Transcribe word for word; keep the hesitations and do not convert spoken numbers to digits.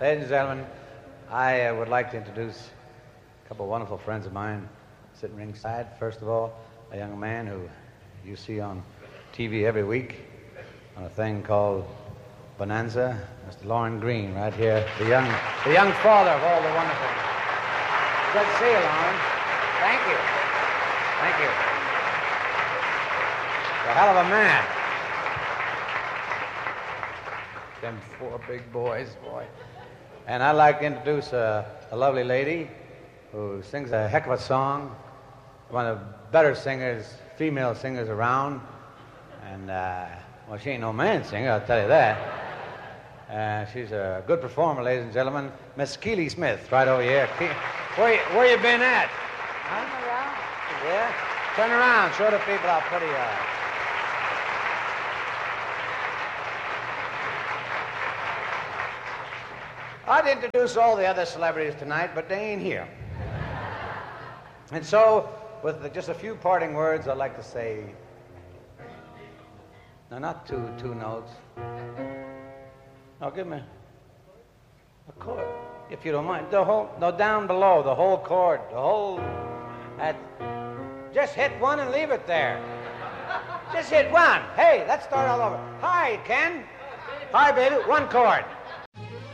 Ladies and gentlemen, I uh, would like to introduce a couple of wonderful friends of mine sitting ringside. First of all, a young man who you see on T V every week on a thing called Bonanza, Mister Lorne Green, right here, the young, the young father of all the wonderful. Good to see you, Lorne. Thank you. Thank you. A hell of a man. Them four big boys, boy. And I'd like to introduce a, a lovely lady who sings a heck of a song, one of the better singers, female singers around. And, uh, well, she ain't no man singer, I'll tell you that. Uh, she's a good performer, ladies and gentlemen. Miss Keely Smith, right over here. Ke- where, you- where you been at? I'm around. Yeah? Turn around, show the people how pretty you are. I'd introduce all the other celebrities tonight, but they ain't here. And so, with the, just a few parting words, I'd like to say, no, not two, two notes. No, give me a chord, if you don't mind. The whole, no, down below, the whole chord, the whole, at, just hit one and leave it there. Just hit one. Hey, let's start all over. Hi, Ken. Hi, baby, one chord.